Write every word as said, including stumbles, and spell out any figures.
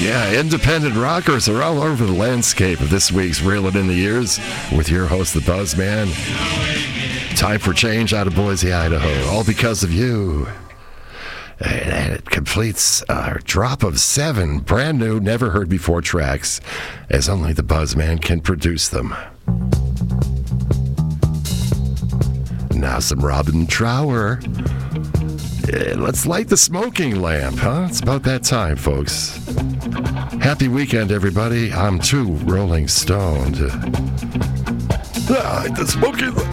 Yeah, independent rockers are all over the landscape of this week's Reel It In the Years with your host, the Buzzman. Time for change out of Boise, Idaho, all because of you. And it completes a drop of seven brand new, never heard before tracks, as only the Buzzman can produce them. Now some Robin Trower. Yeah, let's light the smoking lamp, huh? It's about that time, folks. Happy weekend, everybody. I'm too rolling stoned. Ah, the smoking lamp.